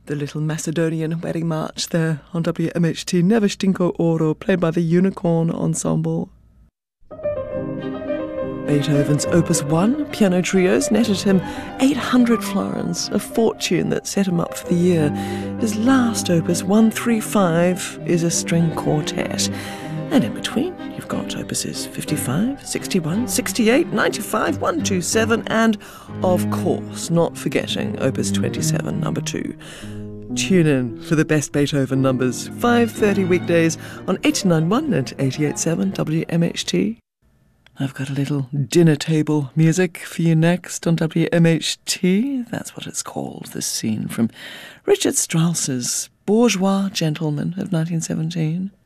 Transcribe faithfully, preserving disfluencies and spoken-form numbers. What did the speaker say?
The Little Macedonian Wedding March there on W M H T. Never Stinko Oro, played by the Unicorn Ensemble. Beethoven's Opus one piano trios netted him eight hundred florins, a fortune that set him up for the year. His last Opus one thirty-five is a string quartet. And in between, you've got Opuses fifty-five, sixty-one, sixty-eight, ninety-five, one twenty-seven, and, of course, not forgetting Opus twenty-seven, number two. Tune in for the best Beethoven numbers, five thirty weekdays on eighty-nine point one and eighty-eight point seven W M H T. I've got a little dinner table music for you next on W M H T. That's what it's called, this scene from Richard Strauss's Bourgeois Gentleman of nineteen seventeen.